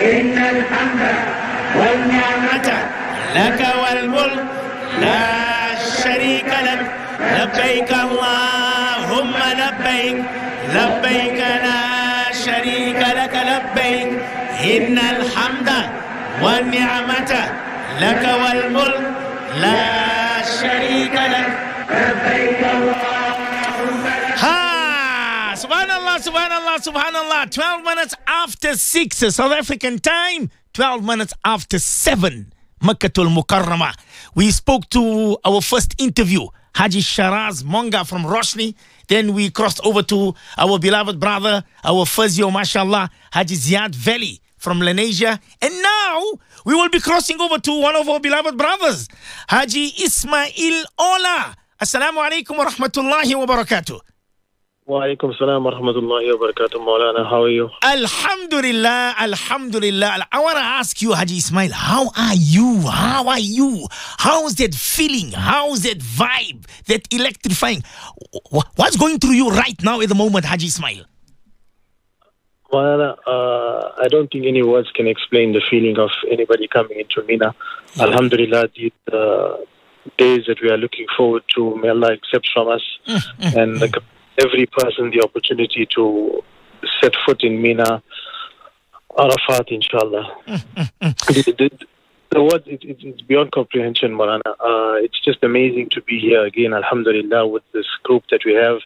إن الحمد والنعمة لك والملك لا شريك لك لبيك اللهم لبيك لبيك لا شريك لك لبيك إن الحمد والنعمة لك والملك لا شريك لك لبيك اللهم Subhanallah, subhanallah, subhanallah. 12 minutes after 6 South African time, 12 minutes after 7 Makkatul Mukarramah. We spoke to our first interview, Haji Sharaz Monga from Roshni. Then we crossed over to our beloved brother, our physio, mashallah, Haji Ziad Valley from Lenasia. And now we will be crossing over to one of our beloved brothers, Haji Ismail Ola. Assalamu alaikum wa rahmatullahi wa barakatuh. Wa alaikum salam wa rahmatullahi wa barakatuh, Maulana. How are you? Alhamdulillah, alhamdulillah. I want to ask you, Haji Ismail, how are you? How are you? How's that feeling? How's that vibe? That electrifying? What's going through you right now at the moment, Haji Ismail? Maulana, I don't think any words can explain the feeling of anybody coming into Mina. Alhamdulillah, these days that we are looking forward to, may Allah accept from us. And every person the opportunity to set foot in Mina, Arafat, inshallah. The word, it's beyond comprehension, Marana. It's just amazing to be here again, alhamdulillah, with this group that we have.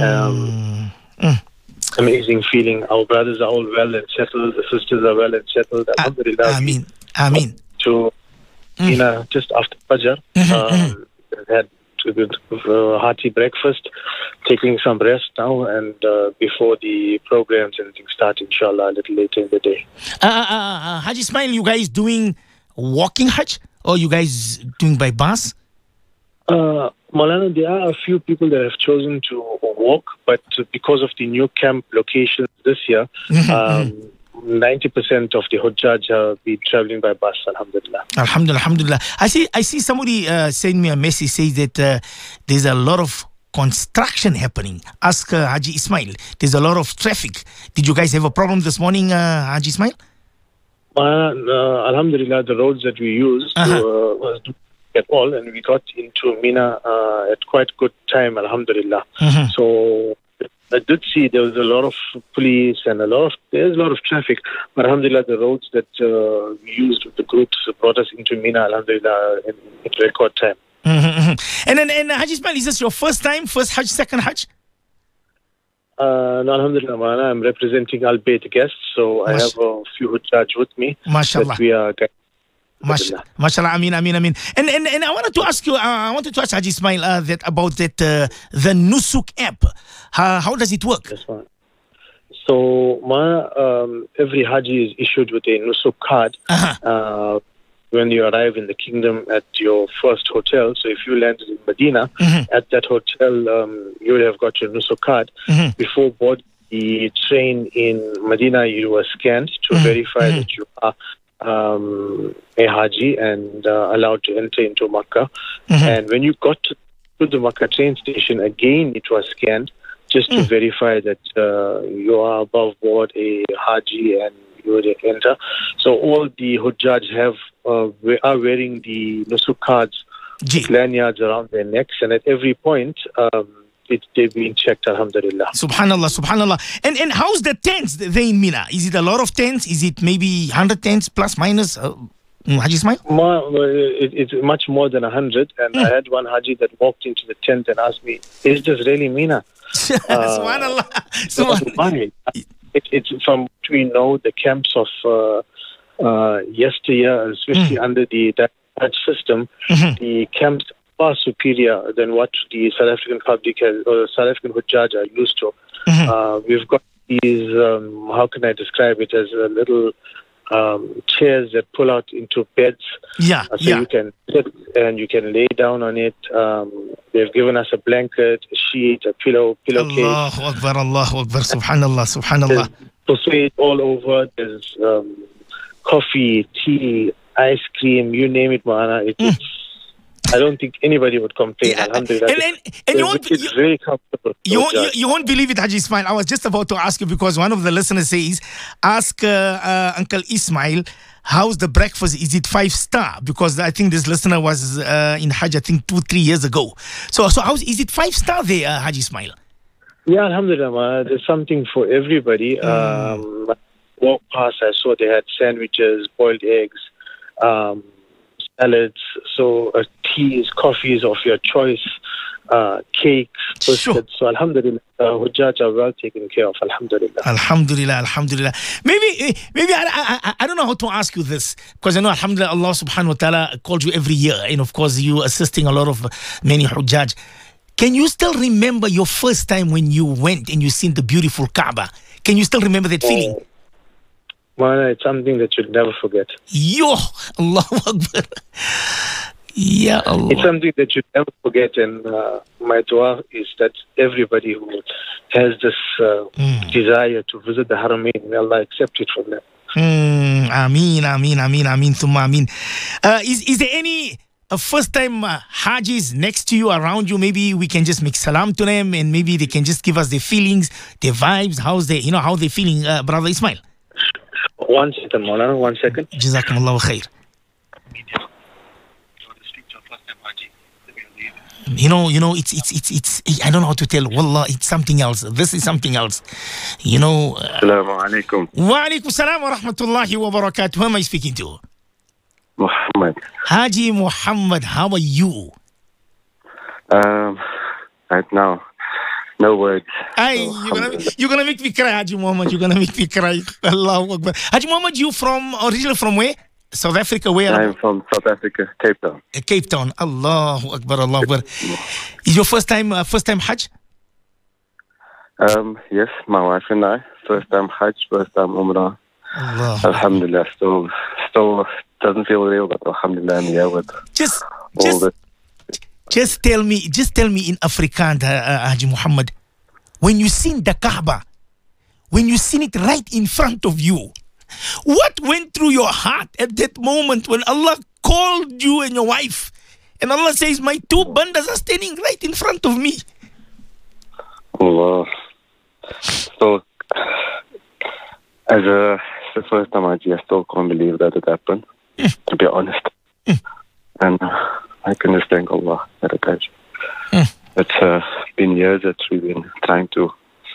Amazing feeling. Our brothers are all well and settled. The sisters are well and settled. Alhamdulillah. Ameen. Ameen. To Mina just after Fajr. Had a good hearty breakfast, taking some rest now, and before the programs and things start, inshallah, a little later in the day. Haji Ismail, you guys doing walking Hajj or you guys doing by bus? Maulana, there are a few people that have chosen to walk, but because of the new camp locations this year, 90% of the Hujjaj have been traveling by bus, alhamdulillah. Alhamdulillah, alhamdulillah. I see somebody send me a message, says that there's a lot of construction happening. Ask Haji Ismail. There's a lot of traffic. Did you guys have a problem this morning, Haji Ismail? Alhamdulillah, the roads that we used was at all, and we got into Mina at quite good time, alhamdulillah. So I did see there was a lot of police and there's a lot of traffic. But alhamdulillah, the roads that we used with the groups brought us into Mina, alhamdulillah, in record time. And Haji Ismail, is this your first time, first Hajj, second Hajj? No, alhamdulillah, I'm representing Al Bayt guests, so I have a few Hujjaj with me. MashaAllah. That we are Mashallah, ameen. And I wanted to ask you, Haji Ismail about the Nusuk app. How does it work? Yes, so, every Haji is issued with a Nusuk card when you arrive in the kingdom at your first hotel. So if you landed in Medina, at that hotel, you would have got your Nusuk card. Before boarding the train in Medina, you were scanned to verify that you are a Haji and allowed to enter into Makkah. And when you got to the Makkah train station, again it was scanned just to verify that you are above board a Haji and you would enter. So all the Hujjaj are wearing the Nusuk cards, lanyards around their necks, and at every point they've been checked, alhamdulillah. Subhanallah, subhanallah. And how's the tents there in Mina? Is it a lot of tents? Is it maybe 100 tents plus minus? Haji Ismail? It's much more than 100. And I had one Haji that walked into the tent and asked me, is this really Mina? Subhanallah. It's from what we know, the camps of yesteryear, especially under the Dutch system, the camps far superior than what the South African public or South African Hujjaj are used to. We've got these, how can I describe it, as a little chairs that pull out into beds. So you can sit and you can lay down on it. They've given us a blanket, a sheet, a pillowcase. Allahu Akbar, Allahu Akbar, subhanallah, subhanallah. There's buffet all over. There's coffee, tea, ice cream, you name it, Mahana. I don't think anybody would complain. Yeah, Alhamdulillah. and you won't, it's very comfortable. you won't believe it, Haji Ismail. I was just about to ask you because one of the listeners says, ask Uncle Ismail, how's the breakfast? Is it 5-star? Because I think this listener was in Hajj, I think 2-3 years ago. So is it 5-star there, Haji Ismail? Yeah, alhamdulillah, there's something for everybody. Walk past, I saw they had sandwiches, boiled eggs, salads, so teas, coffees of your choice, cakes, biscuits. Sure. So alhamdulillah, Hujjaj are well taken care of, alhamdulillah. Alhamdulillah. Maybe I don't know how to ask you this, because I know alhamdulillah Allah subhanahu wa ta'ala called you every year, and of course you assisting a lot of many Hujjaj. Can you still remember your first time when you went and you seen the beautiful Kaaba? Can you still remember that feeling? Man, it's something that you'll never forget. Yo, Allahu Akbar. Ya Allah. It's something that you'll never forget, and my dua is that everybody who has this desire to visit the Haramain, may Allah accept it from them. Ameen, thumma ameen. Is there any first time Hajis next to you, around you? Maybe we can just make salam to them, and maybe they can just give us their feelings, their vibes, how they're feeling, Brother Ismail. 1 second, Maulana, 1 second. Jazakumullahu khair. You know, it's I don't know how to tell. Wallah, it's something else. This is something else. You know. Assalamu alaikum. Wa alaikum salam wa rahmatullahi wa barakatuh. Who am I speaking to? Muhammad. Haji Muhammad, how are you? Right now, no words. You're gonna make me cry, Haji Muhammad. You're gonna make me cry. Allahu Akbar. Haji Muhammad, you originally from where? South Africa, where? I'm from South Africa, Cape Town. Cape Town. Allahu Akbar, Allahu Akbar. Is your first time Hajj? Yes, my wife and I. First time Hajj, first time Umrah. Allah. Alhamdulillah, still doesn't feel real, but alhamdulillah, I'm here with Just tell me in Afrikaans, Haji Muhammad, when you seen the Kaaba, when you seen it right in front of you, what went through your heart at that moment when Allah called you and your wife, and Allah says, my 2 bandas are standing right in front of me? Allah. So, as the first time I still can't believe that it happened, to be honest. And I can just thank Allah that it has. It's been years that we've been trying to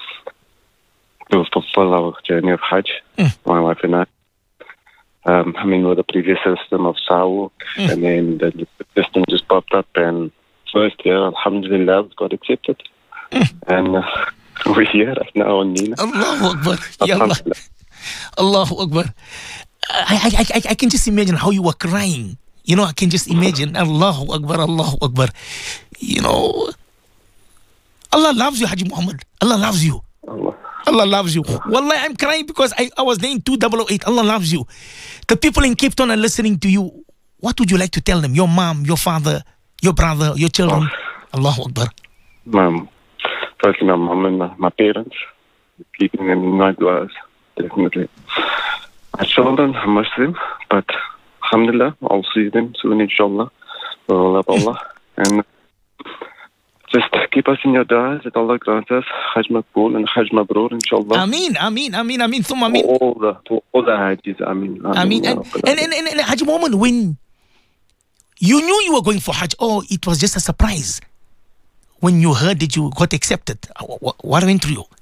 fulfill our journey of Hajj, my wife and I. I mean, with the previous system of Sawu, and then the system just popped up, and first year, alhamdulillah, it got accepted. And we're here right now on Nina. Allahu Akbar. Ya Allah. Allahu Akbar. I can just imagine how you were crying. You know, I can just imagine. Allahu Akbar, Allahu Akbar. You know, Allah loves you, Haji Muhammad. Allah loves you. Allah loves you. Wallahi, I'm crying because I was there in 2008. Allah loves you. The people in Cape Town are listening to you. What would you like to tell them? Your mom, your father, your brother, your children? Allahu Akbar. Firstly, my mom and my parents, keeping them in my du'as, definitely. My children, I miss them, but alhamdulillah, I'll see them soon, inshallah. Allah. And just keep us in your du'as that Allah grants us Hajj Maqbool and Hajj Mabrur, inshallah. Ameen. Thumma ameen. All the Hajjis, ameen. And Haji Muhammad, when you knew you were going for Hajj, it was just a surprise. When you heard that you got accepted, what went through you?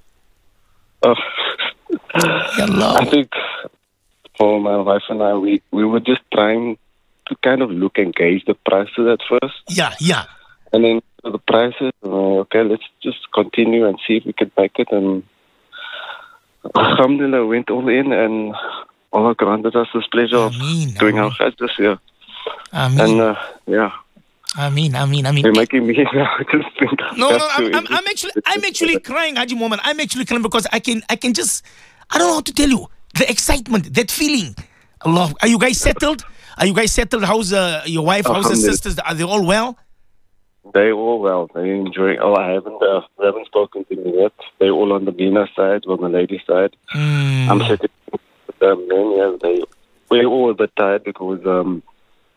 I think for my wife and I, we were just trying to kind of look and gauge the prices at first. Yeah. And then the prices, okay, let's just continue and see if we can make it. And alhamdulillah, went all in, and Allah granted us this pleasure of doing our Hajj this year. Ameen. And yeah. Ameen. You're making me now just think. No, I'm actually crying, Haji Muhammad. I'm actually crying because I can just, I don't know how to tell you the excitement, that feeling. Allah, are you guys settled? How's your wife? How's the sisters? Are they all well? They all well. They enjoying. I haven't spoken to them yet. They're all on the Mina side, on the lady side. I'm sitting with them. Yeah, we're all a bit tired because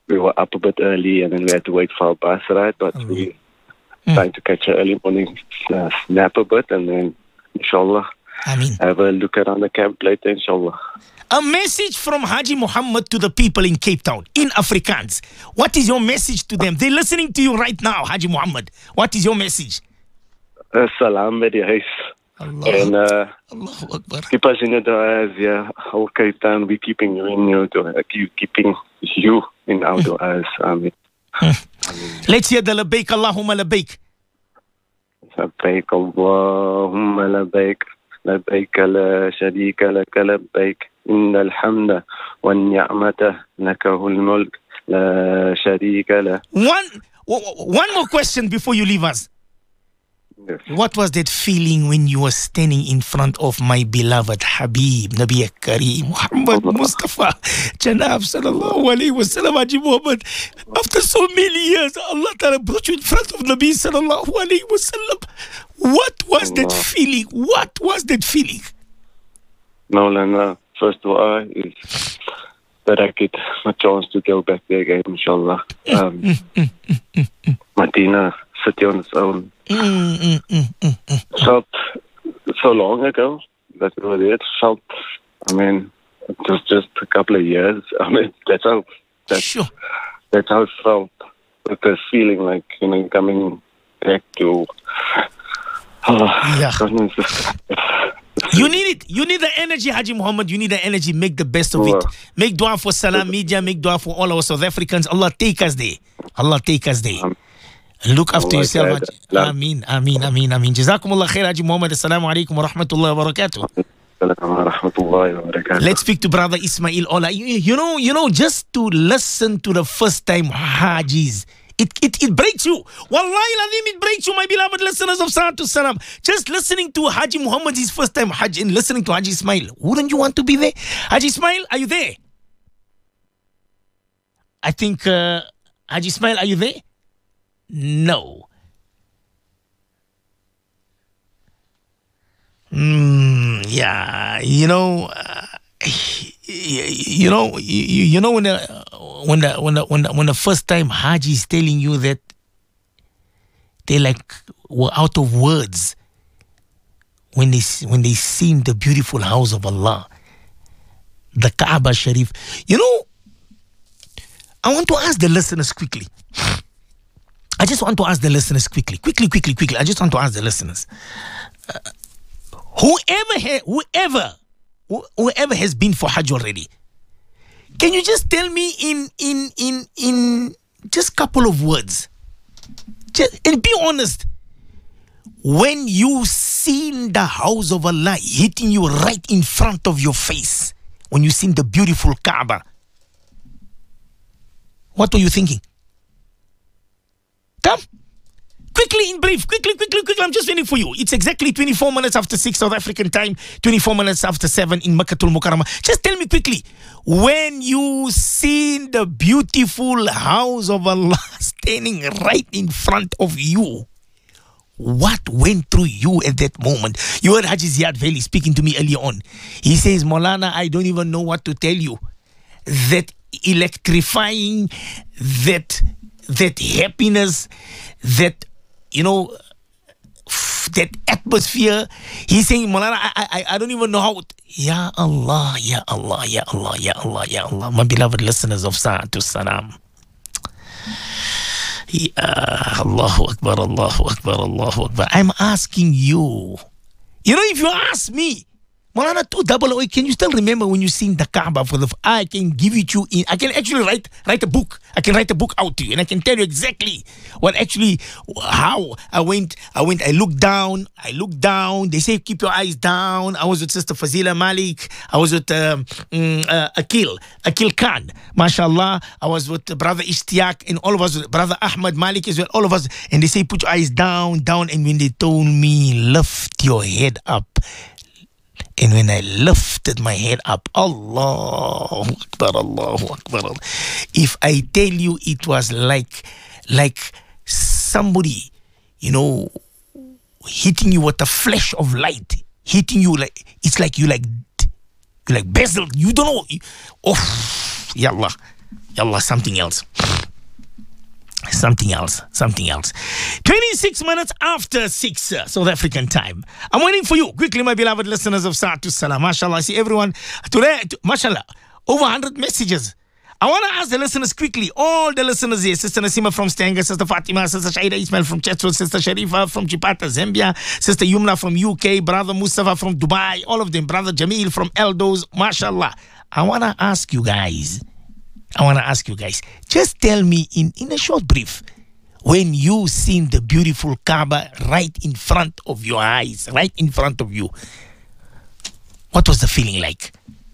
we were up a bit early and then we had to wait for our bus ride, but we trying to catch an early morning nap a bit and then, inshallah, have a look around the camp later, inshallah. A message from Haji Muhammad to the people in Cape Town, in Afrikaans. What is your message to them? They're listening to you right now, Haji Muhammad. What is your message? Salam by die huis. En keep us in your du'as, yeah. Whole Cape Town, we keeping you in your du'as, keeping you in our du'as. Amen. Let's hear the Labbaik Allahumma Labbaik. Labbaik Allahumma Labbaik. لبيك لا شريك لك لبيك إن الحمد والنعمة لك الملك لا شريك له. One more question before you leave us. Yes. What was that feeling when you were standing in front of my beloved Habib, Nabi Kareem, Muhammad Mustafa, Janab Sallallahu Alaihi Wasallam, Haji Muhammad? After so many years, Allah Ta'ala brought you in front of Nabi Sallallahu Alaihi Wasallam. What was that feeling? What was that feeling? Maulana, first dua is that I get a chance to go back there again, inshallah. Medina, city on its own. Felt so long ago that we were there. Felt, I mean, it was just a couple of years. I mean, that's how it felt. With this feeling like, coming back to... You need it. You need the energy, Haji Muhammad. You need the energy. Make the best of it. Make dua for Salam Media. Make dua for all our South Africans. Allah take us there. Allah take us there. Look after yourself. Ameen. Ameen. Ameen. Ameen. Jazakumullah khair, Haji Muhammad. Assalamu alaikum wa rahmatullahi wa barakatuh. Let's speak to Brother Ismail Ola. You know, just to listen to the first time Hajis, it breaks you. Wallahi Ladhim, it breaks you, my beloved listeners of Salatu Salam. Just listening to Haji Muhammad, his first time Hajj, and listening to Haji Ismail. Wouldn't you want to be there? Haji Ismail, are you there? I think, Haji Ismail, are you there? No. Yeah, when the first time Haji is telling you that they were out of words when they seen the beautiful house of Allah, the Kaaba Sharif. I want to ask the listeners quickly. I just want to ask the listeners quickly. I just want to ask the listeners. Whoever has been for Hajj already, can you just tell me in just couple of words, and be honest, when you seen the house of Allah hitting you right in front of your face, when you seen the beautiful Kaaba, what were you thinking? Come. Quickly, in brief, quickly. I'm just waiting for you. It's exactly 24 minutes after 6 South African time, 24 minutes after 7 in Makkatul Mukarramah. Just tell me quickly, when you seen the beautiful house of Allah standing right in front of you, what went through you at that moment? You heard Haji Ziad Veli speaking to me earlier on. He says, Maulana, I don't even know what to tell you. That electrifying, that happiness, that that atmosphere. He's saying, Maulana, I don't even know how. Ya Allah, Ya Allah, Ya Allah, Ya Allah, Ya Allah. My beloved listeners of Sa'atu Salam. Allahu Akbar, Allahu Akbar, Allahu Akbar. I'm asking you. If you ask me, Maulana 200, can you still remember when you seen the Kaaba for I can give it you in, I can actually write a book. I can write a book out to you and I can tell you exactly how I went, I looked down, they say keep your eyes down. I was with Sister Fazila Malik, I was with Akil Khan, mashallah. I was with Brother Ishtiaq and all of us, Brother Ahmad Malik as well, all of us, and they say put your eyes down, and when they told me lift your head up, and when I lifted my head up, Allahu Akbar, Allahu Akbar. If I tell you it was like somebody, hitting you with a flash of light, hitting you it's like you like bezel. You don't know. Oh, Ya Allah. Yallah, something else. Something else. 26 minutes after 6 South African time. I'm waiting for you. Quickly, my beloved listeners of Sa'atul Salam. MashaAllah, I see everyone today. MashaAllah, over 100 messages. I want to ask the listeners quickly, all the listeners here, Sister Nasima from Stanger, Sister Fatima, Sister Shaida Ismail from Chatsworth, Sister Sharifa from Chipata, Zambia, Sister Yumna from UK, Brother Mustafa from Dubai, all of them, Brother Jamil from Eldos, MashaAllah. I want to ask you guys, just tell me in a short brief, when you seen the beautiful Kaaba right in front of your eyes, right in front of you, what was the feeling like?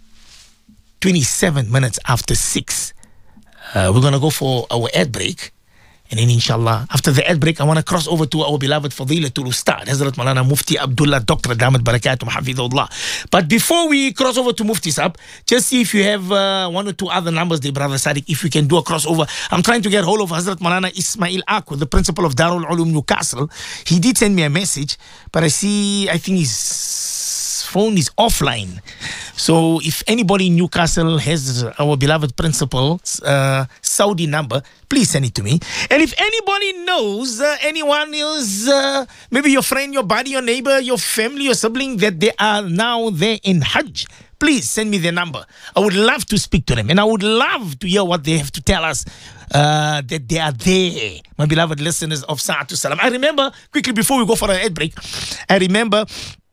27 minutes after 6. We're going to go for our ad break. And then inshallah, after the ad break, I want to cross over to our beloved Fadilatul Ustad, Hazrat Malana Mufti Abdullah Dr. Damat Barakatum Hafidhullah. But before we cross over to Mufti Sab, just see if you have one or two other numbers there, Brother Sadiq, if we can do a crossover. I'm trying to get hold of Hazrat Malana Ismail Akwa, the principal of Darul Ulum Newcastle. He did send me a message, but I think his phone is offline. So if anybody in Newcastle has our beloved principal's Saudi number, please send it to me. And if anybody knows anyone else, maybe your friend, your buddy, your neighbor, your family, your sibling, that they are now there in Hajj, please send me their number. I would love to speak to them, and I would love to hear what they have to tell us, that they are there, my beloved listeners of Sa'atul Salam. I remember, quickly before we go for an ad break, I remember,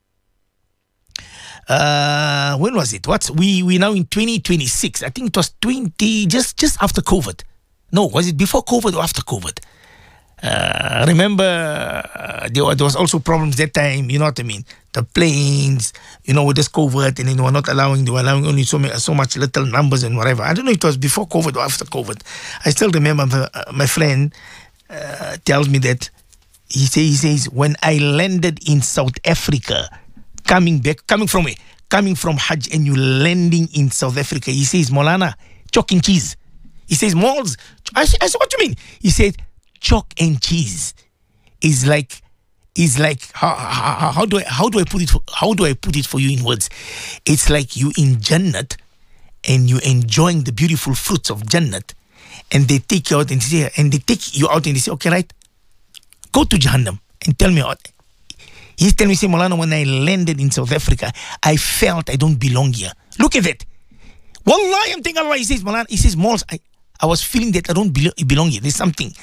when was it? We now in 2026. I think it was just after COVID. No, was it before COVID or after COVID? I remember there was also problems that time, you know what I mean? The planes, with this COVID, and then they were allowing only so much little numbers and whatever. I don't know if it was before COVID or after COVID. I still remember my friend tells me that he says when I landed in South Africa, coming from Hajj, and you landing in South Africa, he says, Molana, chalk and cheese. He says, malls. I said, what do you mean? He said, chalk and cheese is like how do I put it for you in words? It's like you in Jannat and you enjoying the beautiful fruits of Jannat, and they take you out and say, okay, right, go to Jahannam and tell me what. He's telling me, say, Molana, when I landed in South Africa, I felt I don't belong here. Look at that. Wallahi, I'm thinking Allah. He says, Molana, he says, malls, I was feeling that I don't belong here. There's something.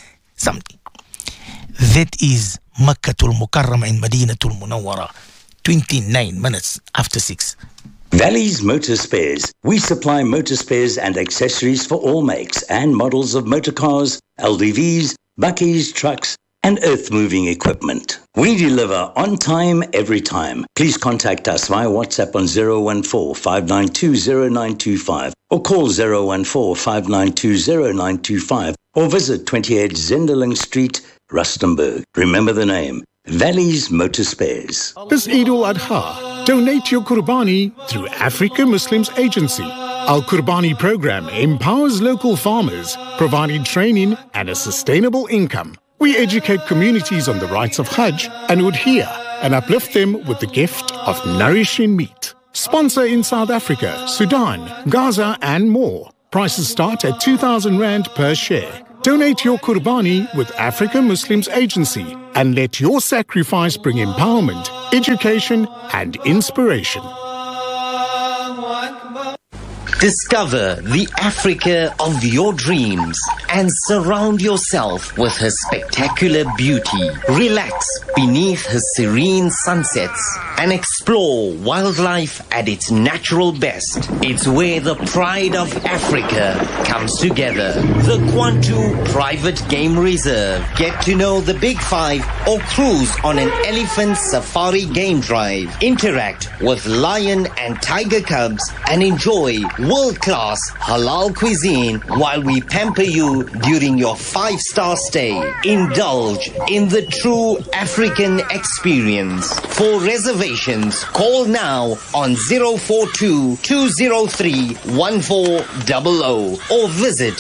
That is Makkatul Mukarramah in Madinatul Munawwara. 29 minutes after 6. Valley's Motor Spares. We supply motor spares and accessories for all makes and models of motor cars, LDVs, bakkies, trucks, and earth-moving equipment. We deliver on time, every time. Please contact us via WhatsApp on 014-592-0925 or call 014-592-0925 or visit 28 Zenderling Street, Rustenburg. Remember the name, Valley's Motor Spares. This Eid al-Adha, donate your Qurbani through Africa Muslims Agency. Our Qurbani program empowers local farmers, providing training and a sustainable income. We educate communities on the rights of Hajj and udhiyah and uplift them with the gift of nourishing meat. Sponsor in South Africa, Sudan, Gaza and more. Prices start at 2,000 Rand per share. Donate your Qurbani with Africa Muslims Agency and let your sacrifice bring empowerment, education and inspiration. Discover the Africa of your dreams and surround yourself with her spectacular beauty. Relax beneath her serene sunsets and explore wildlife at its natural best. It's where the pride of Africa comes together. The Kwantu Private Game Reserve. Get to know the Big Five or cruise on an elephant safari game drive. Interact with lion and tiger cubs and enjoy world-class halal cuisine while we pamper you during your 5-star stay. Indulge in the true African experience. For reservations, call now on 042-203-1400 or visit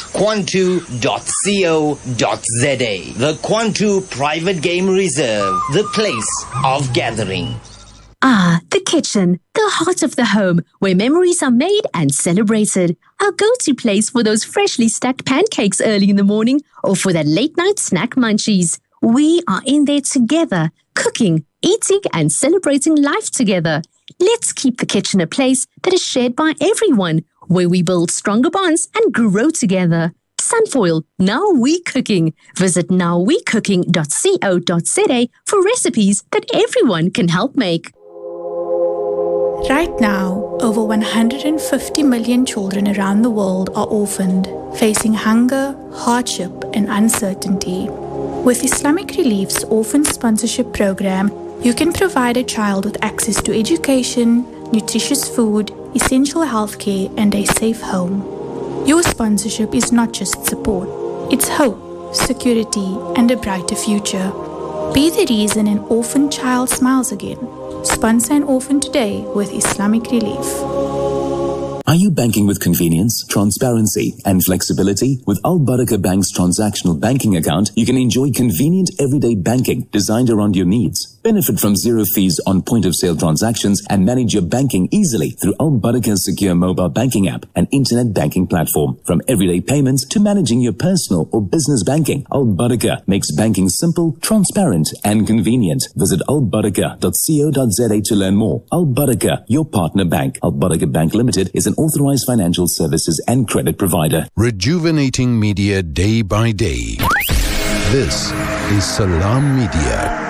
kwantu.co.za. The Kwantu Private Game Reserve, the place of gathering. Ah, the kitchen, the heart of the home, where memories are made and celebrated. Our go-to place for those freshly stacked pancakes early in the morning or for that late-night snack munchies. We are in there together, cooking, eating and celebrating life together. Let's keep the kitchen a place that is shared by everyone, where we build stronger bonds and grow together. Sunfoil, Now We Cooking. Visit nowwecooking.co.za for recipes that everyone can help make. Right now, over 150 million children around the world are orphaned, facing hunger, hardship, and uncertainty. With Islamic Relief's Orphan Sponsorship Program, you can provide a child with access to education, nutritious food, essential healthcare, and a safe home. Your sponsorship is not just support, it's hope, security, and a brighter future. Be the reason an orphan child smiles again. Sponsor an orphan today with Islamic Relief. Are you banking with convenience, transparency, and flexibility? With Al Barakah Bank's transactional banking account, you can enjoy convenient everyday banking designed around your needs. Benefit from zero fees on point-of-sale transactions and manage your banking easily through Al Barakah's secure mobile banking app and internet banking platform. From everyday payments to managing your personal or business banking, Al Barakah makes banking simple, transparent, and convenient. Visit albarakah.co.za to learn more. Al Barakah, your partner bank. Al Barakah Bank Limited is an authorized financial services and credit provider. Rejuvenating media day by day. This is Salam Media.